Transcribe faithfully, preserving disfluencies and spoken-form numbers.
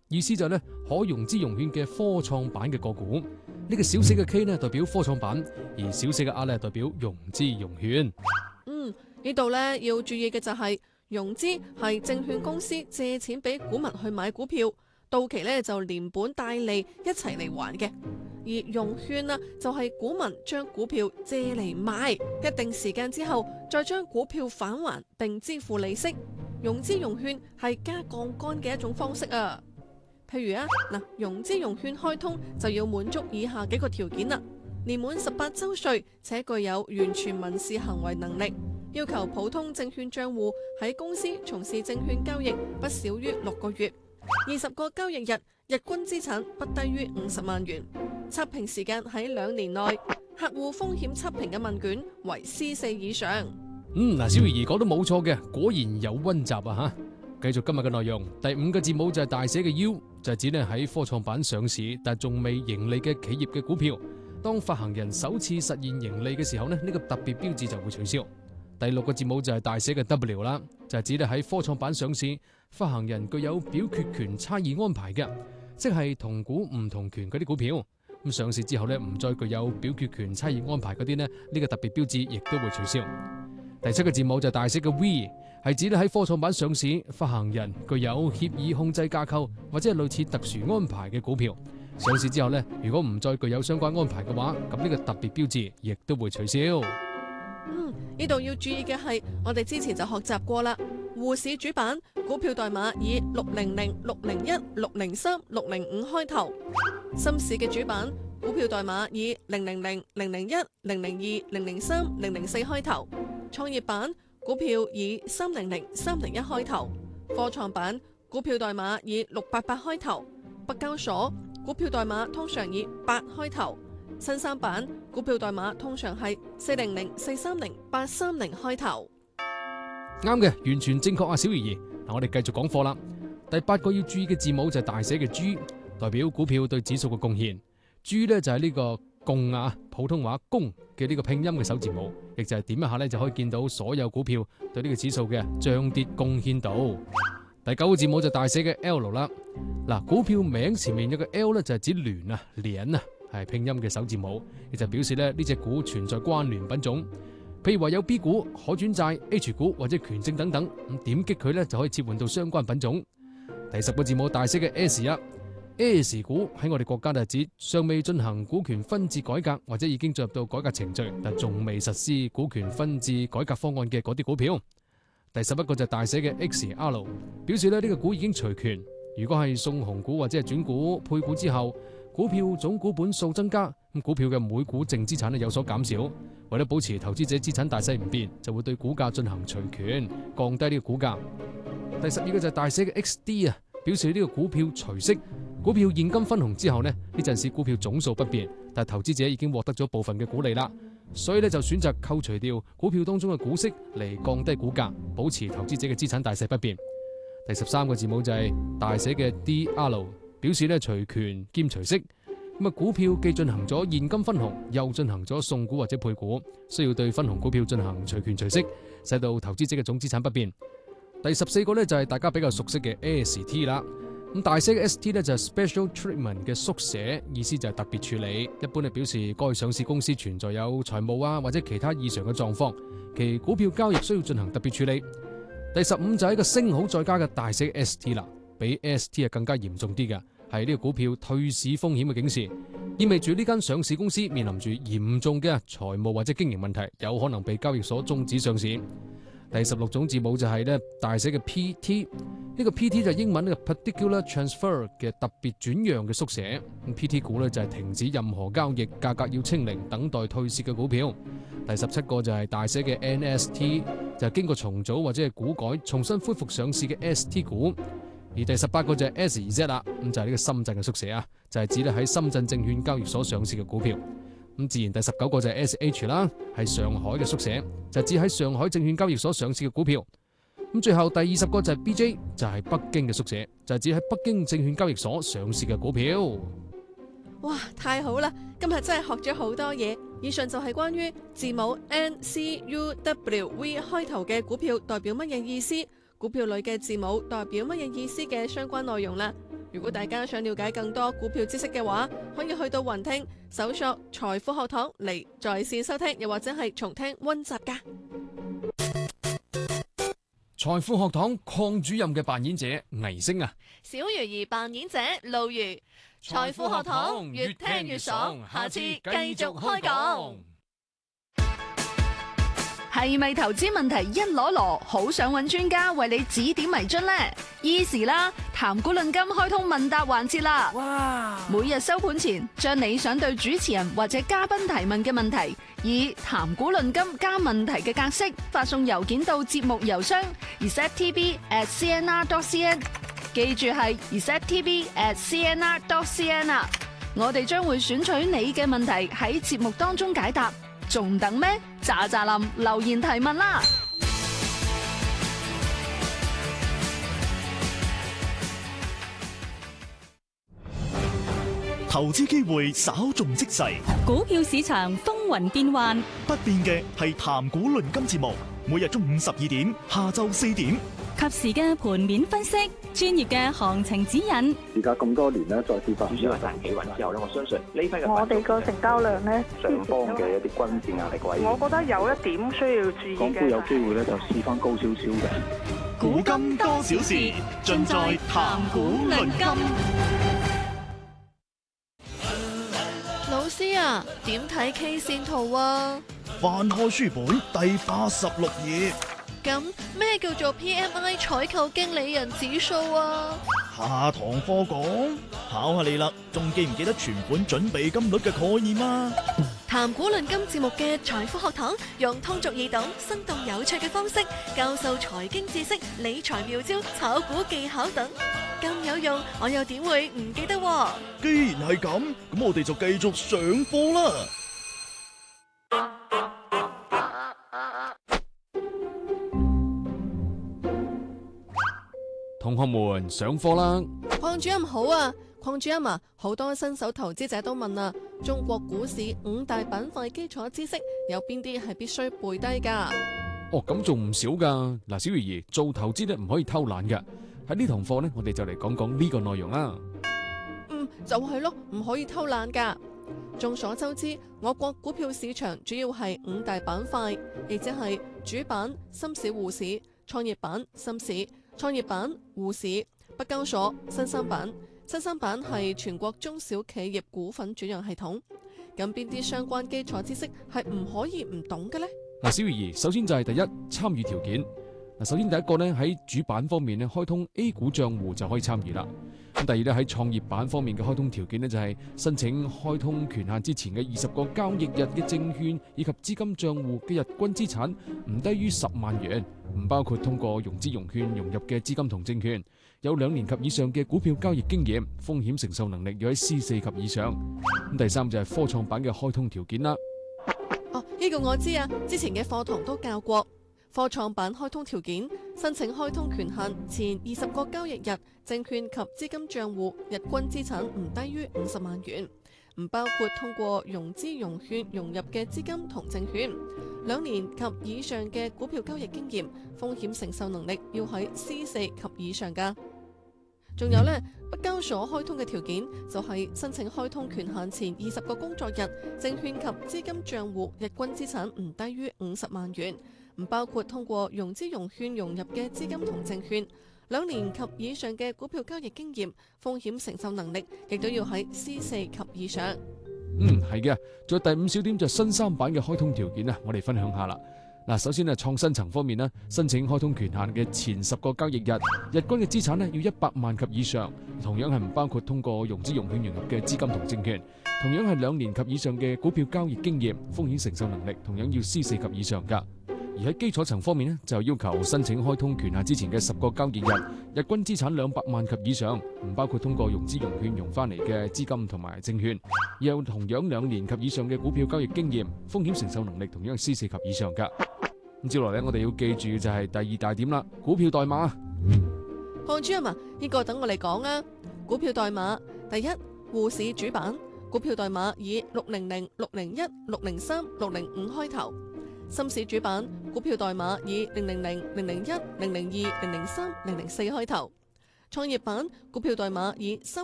意思就係咧可融資融券嘅科創板嘅個股。呢個小寫嘅 K 呢代表科創板，而小寫嘅 R 呢代表融資融券。 嗯，呢度咧要注意嘅就係、是、融資係證券公司借錢俾股民去買股票，到期咧就連本帶利一齊嚟還嘅。而融券啊就係、是、股民將股票借嚟賣，一定時間之後再將股票返還並支付利息。融資融券係加槓桿嘅一種方式啊。譬如啊，嗱，融資融券開通就要滿足以下幾個條件啦：年滿十八周歲，且具有完全民事行為能力，要求普通證券賬戶喺公司從事證券交易不少於六個月，二十個交易日，日均資產不低於五十萬元，測評時間喺兩年內，客戶風險測評嘅問卷為 C 四以上。 嗯，嗱，小魚兒講得冇錯嘅，果然有溫習啊吓。繼續今日嘅內容，第五個字母就係大寫嘅 U， 就係指咧喺科創板上市但仲未盈利嘅企業嘅股票，當發行人首次實現盈利嘅時候呢，呢個特別標誌就會取消。第六個字母就係大寫嘅 W 啦，就係指咧喺科創板上市，發行人具有表決權差異安排嘅，即係同股唔同權嗰啲股票。咁上市之後呢，唔再具有表決權差異安排嗰啲呢，呢個特別標誌亦都會取消。第七個字母就係大寫嘅 V， 係指咧喺科創板上市，發行人具有協議控制架構或者係類似特殊安排嘅股票。上市之後呢，如果唔再具有相關安排嘅話，咁呢個特別標誌亦都會取消。 嗯，呢度要注意嘅係，我哋之前就學習過啦。滬市主板股票代碼以六零零、六零一、六零三、六零五開頭；深市嘅主板股票代碼以零零零、零零一、零零二、零零三、零零四開頭。創業板股票以三零零、三零一開頭，科創板股票代碼以六八八開頭，北交所股票代碼通常以八開頭，新三板股票代碼通常係四零零、四三零、八三零開頭。 啱嘅，完全正確啊，小魚兒。嗱，我哋繼續講課啦。第八個要注意嘅字母就係大寫嘅 G， 代表股票對指數嘅貢獻。G 呢就係呢個共啊，普通話共嘅呢個拼音嘅首字母，亦就係點一下咧就可以見到所有股票對呢個指數嘅漲跌貢獻度。第九個字母就大寫嘅 L 啦。嗱，股票名前面有個 L 咧就係指聯啊，聯啊係拼音嘅首字母，亦就表示咧呢隻股存在關聯品種。譬如話有 B 股、可轉債、H 股或者權證等等，咁點擊佢咧就可以切換到相關品種。第十個字母大寫嘅 S 啊。S 股喺我哋國家就係指尚未進行股權分置改革或者已經進入到改革程序但仲未實施股權分置改革方案嘅嗰啲股票。第十一個就係大寫嘅 X R， 表示咧呢個股已經除權。如果係送紅股或者係轉股配股之後，股票總股本數增加，咁股票嘅每股淨資產咧有所減少。為咗保持投資者資產大細唔變，就會對股價進行除權，降低呢個股價。第十二個就係大寫嘅 X D 啊，表示呢個股票除息。股票現金分紅之後呢，呢陣時股票總數不變，但係投資者已經獲得咗部分嘅股利啦，所以咧就選擇扣除掉股票當中嘅股息嚟降低股價，保持投資者嘅資產大細不變。第十三個字母就係大寫嘅 D R， 表示咧除權兼除息。咁啊，股票既進行咗現金分紅，又進行咗送股或者配股，需要對分紅股票進行除權除息，使到投資者嘅總資產不變。第十四個咧就係大家比較熟悉嘅 S T 啦。咁大寫嘅 S T 咧就係 Special Treatment 嘅縮寫，意思就係特別處理，一般係表示該上市公司存在有財務啊或者其他異常嘅狀況，其股票交易需要進行特別處理。第十五就係一個星號再加嘅大寫 S T 啦，比 S T 係更加嚴重啲嘅，係呢個股票退市風險嘅警示，意味住呢間上市公司面臨住嚴重嘅財務或者經營問題，有可能被交易所終止上市。第十六種字母就係咧大寫嘅 P T， 呢個 P T 就係英文呢個 Particular Transfer 嘅特別轉讓嘅縮寫。咁 P T 股咧就係停止任何交易，價格要清零，等待退市嘅股票。第十七個就係大寫嘅 N S T， 就係經過重組或者係股改重新恢復上市嘅 S T 股。而第十八個就係 S Z 啦，咁就係呢個深圳嘅縮寫啊，就係指咧喺深圳證券交易所上市嘅股票。咁自然第十九個就係 S H 啦，係上海嘅縮寫，就係指喺上海證券交易所上市嘅股票。咁最後第二十個就係 B J， 就係北京嘅縮寫，就係指喺北京證券交易所上市嘅股票。 哇，太好啦！今日真係學咗好多嘢。以上就係關於字母 N C U W V 開頭嘅股票代表乜嘢意思，股票裏嘅字母代表乜嘢意思嘅相關內容啦。 如果大家想了解更多股票知識嘅話，可以去到雲聽搜索財富學堂嚟在線收聽，又或者係重聽溫習噶。 財富學堂鄺主任嘅扮演者倪星啊， 小魚兒扮演者路如。財富學堂越聽越爽，下次繼續開講。 係咪投資問題一籮籮，好想揾專家為你指點迷津呢？Easy 啦，談股論金開通問答環節啦！哇！每日收盤前，將你想對主持人或者嘉賓提問嘅問題，以談股論金加問題嘅格式發送郵件到節目郵箱 r s e t t v at c n r dot c n， 記住係 r s e t t v at c n r dot c n 啊！我哋將會選取你嘅問題喺節目當中解答。仲等咩？喳喳林留言提問啦！ 投資機會稍縱即逝， 股票市場風雲變幻， 不變嘅係談股論金節目，每日中午十二點，下晝四點， 及時嘅盤面分析，專業嘅行情指引。 而家咁多年咧，再次發主要係賺企穩之後咧，我相信呢批嘅我哋個成交量咧， 上方嘅一啲均線壓力位， 我覺得有一點需要注意嘅。 港股有機會咧，就試翻高少少嘅。 古今多少事，盡在談股論金。 老師啊，點睇 K 線圖啊？ 翻開書本第八十六頁。 咁咩叫做 P M I 採購經理人指數啊？ 下堂課講，考下你啦，仲記唔記得存款準備金率嘅概念啊？ 談股論金節目嘅財富學堂，用通俗易懂、生動有趣嘅方式教授財經知識、理財妙招、炒股技巧等，咁有用，我又點會唔記得喎？ 既然係咁，咁我哋就繼續上課啦。 同學們上課啦！ 鄺主任好啊，鄺主任啊，好多新手投資者都問啊，中國股市五大板塊基礎知識有邊啲係必須背低噶？ 哦，咁仲唔少噶。嗱，小魚兒做投資咧唔可以偷懶嘅。喺呢堂課呢，我哋就嚟講講呢個內容啦。 嗯，就係咯，唔可以偷懶噶。眾所周知，我國股票市場主要係五大板塊，亦即係主板、深市、滬市、創業板、深市、創業板、滬市、北交所、新三板。新三板係全國中小企業股份轉讓系統。咁邊啲相關基礎知識係唔可以唔懂嘅呢？ 嗱，小魚兒，首先就係第一，參與條件。嗱，首先第一個呢，喺主板方面呢，開通 A 股賬戶就可以參與啦。咁第二呢，喺創業板方面嘅開通條件呢，就係申請開通權限之前嘅二十個交易日嘅證券以及資金賬戶嘅日均資產唔低於十萬元，唔包括通過融資融券融入嘅資金同證券，有兩年及以上嘅股票交易經驗，風險承受能力要喺 C 四及以上。咁第三就係科創板嘅開通條件啦。 哦，呢個我知啊，之前嘅課堂都教過。科創板開通條件：申請開通權限前二十個交易日，證券及資金賬戶日均資產唔低於五十萬元，唔包括通過融資融券融入嘅資金同證券，兩年及以上嘅股票交易經驗，風險承受能力要喺 C 四及以上噶。仲有呢，北交所開通嘅條件就係申請開通權限前二十個工作日，證券及資金賬戶日均資產唔低於五十萬元，唔包括通過融資融券融入嘅資金同證券，兩年及以上嘅股票交易經驗，風險承受能力亦都要喺 C 四及以上。 嗯，係嘅。仲有第五小點就係新三板嘅開通條件啊，我哋分享下啦。嗱，首先啊，創新層方面呢，申請開通權限嘅前十個交易日，日均嘅資產呢要一百萬及以上，同樣係唔包括通過融資融券融入嘅資金同證券，同樣係兩年及以上嘅股票交易經驗，風險承受能力同樣要 C 四及以上噶。而喺基礎層方面呢，就要求申請開通權限之前嘅十個交易日，日均資產兩百萬及以上，唔包括通過融資融券融翻嚟嘅資金同埋證券，又同樣兩年及以上嘅股票交易經驗，風險承受能力同樣係 C 四及以上噶。咁接落嚟，我哋要記住嘅就係第二大點啦，股票代碼。 鄺主任啊，呢個等我嚟講啊。股票代碼第一，滬市主板股票代碼以六零零、六零一、六零三、六零五開頭。深市主板股票代碼以零零零、零零一、零零二、零零三、零零四開頭。 創業板股票代碼以三